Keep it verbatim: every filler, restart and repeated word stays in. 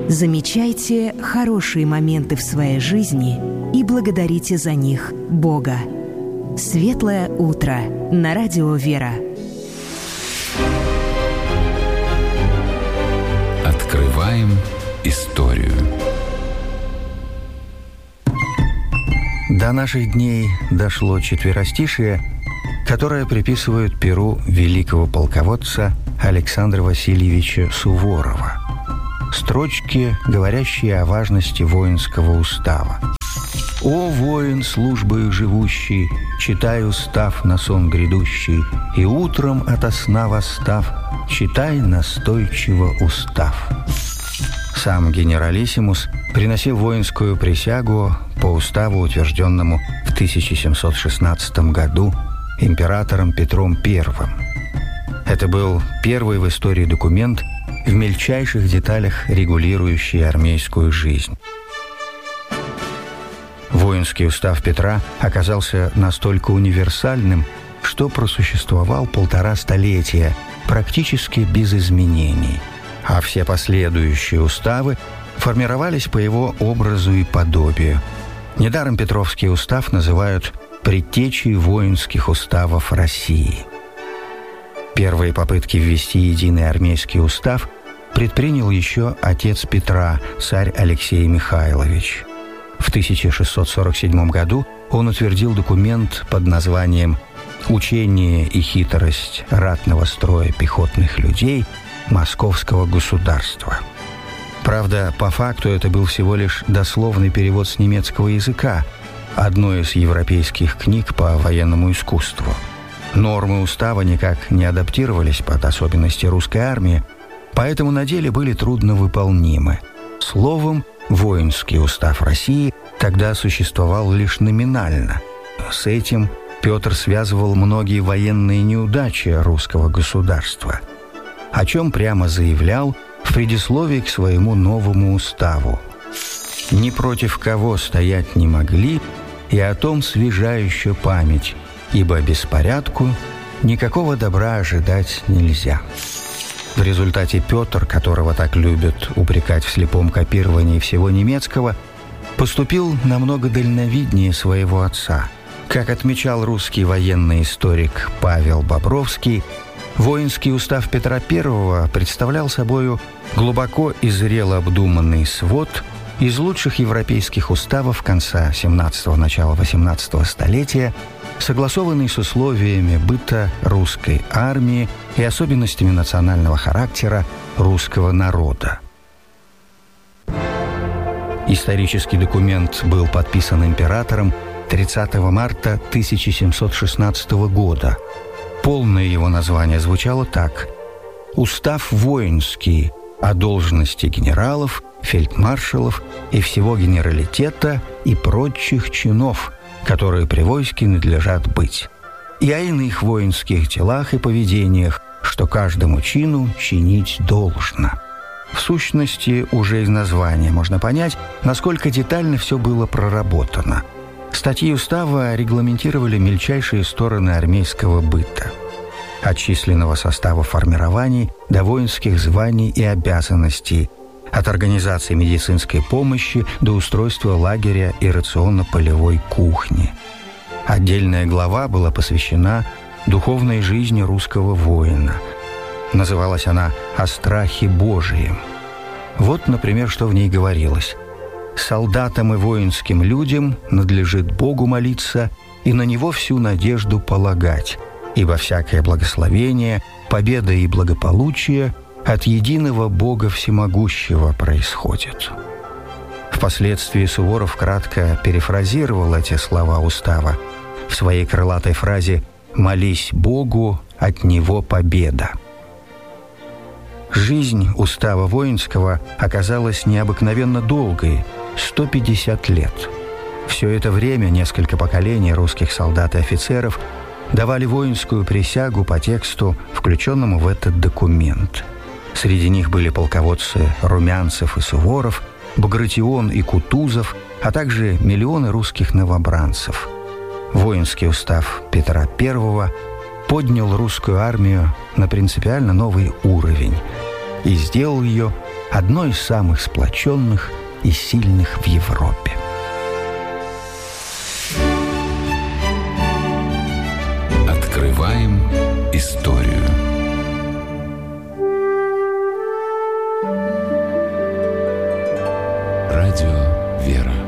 Замечайте хорошие моменты в своей жизни и благодарите за них Бога. Светлое утро на радио «Вера». Открываем историю. До наших дней дошло четверостишие, которое приписывают перу великого полководца Александра Васильевича Суворова. Строчки, говорящие о важности воинского устава. «О, воин, службою живущий, читай устав на сон грядущий, и утром ото сна восстав, читай настойчиво устав». Сам генералиссимус приносил воинскую присягу по уставу, утвержденному в тысяча семьсот шестнадцатом году императором Петром Первым. Это был первый в истории документ, в мельчайших деталях регулирующий армейскую жизнь. Воинский устав Петра оказался настолько универсальным, что просуществовал полтора столетия, практически без изменений, а все последующие уставы формировались по его образу и подобию. Недаром Петровский устав называют предтечей воинских уставов России. Первые попытки ввести единый армейский устав предпринял еще отец Петра, царь Алексей Михайлович. В тысяча шестьсот сорок седьмом году он утвердил документ под названием «Учение и хитрость ратного строя пехотных людей Московского государства». Правда, по факту это был всего лишь дословный перевод с немецкого языка одной из европейских книг по военному искусству. Нормы устава никак не адаптировались под особенности русской армии, поэтому на деле были трудновыполнимы. Словом, воинский устав России тогда существовал лишь номинально. С этим Петр связывал многие военные неудачи русского государства, о чем прямо заявлял в предисловии к своему новому уставу. «Ни против кого стоять не могли, и о том свежа еще память, ибо беспорядку никакого добра ожидать нельзя». В результате Петр, которого так любят упрекать в слепом копировании всего немецкого, поступил намного дальновиднее своего отца. Как отмечал русский военный историк Павел Бобровский, воинский устав Петра Первого представлял собою глубоко и зрело обдуманный свод из лучших европейских уставов конца семнадцатого – начала восемнадцатого столетия, согласованный с условиями быта русской армии и особенностями национального характера русского народа. Исторический документ был подписан императором тридцатого марта тысяча семьсот шестнадцатого года. Полное его название звучало так: «Устав воинский о должности генералов, фельдмаршалов и всего генералитета и прочих чинов, которые при войске надлежат быть, и о иных воинских делах и поведениях, что каждому чину чинить должно». В сущности, уже из названия можно понять, насколько детально все было проработано. Статьи устава регламентировали мельчайшие стороны армейского быта. От численного состава формирований до воинских званий и обязанностей, от организации медицинской помощи до устройства лагеря и рационно-полевой кухни. Отдельная глава была посвящена духовной жизни русского воина. Называлась она «О страхе Божием». Вот, например, что в ней говорилось: «Солдатам и воинским людям надлежит Богу молиться и на Него всю надежду полагать, ибо всякое благословение, победа и благополучие от единого Бога Всемогущего происходит». Впоследствии Суворов кратко перефразировал эти слова устава в своей крылатой фразе «Молись Богу, от Него победа». Жизнь устава воинского оказалась необыкновенно долгой – сто пятьдесят лет. Все это время несколько поколений русских солдат и офицеров давали воинскую присягу по тексту, включенному в этот документ. Среди них были полководцы Румянцев и Суворов, Багратион и Кутузов, а также миллионы русских новобранцев. Воинский устав Петра Первого поднял русскую армию на принципиально новый уровень и сделал ее одной из самых сплоченных и сильных в Европе. Открываем историю. Радио «Вера».